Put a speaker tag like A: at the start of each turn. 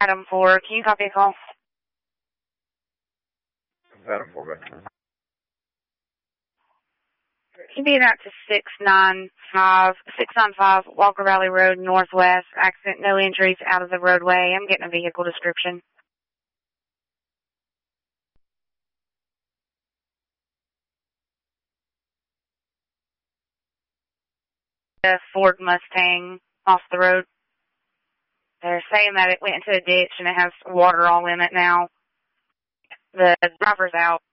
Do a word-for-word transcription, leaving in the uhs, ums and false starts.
A: Adam four, can you copy a call?
B: Adam four, go ahead.
A: Can you be out to six nine five, six nine five Walker Valley Road, Northwest. Accident, no injuries, out of the roadway. I'm getting a vehicle description. A Ford Mustang off the road. They're saying that it went into a ditch and it has water all in it now. The driver's out.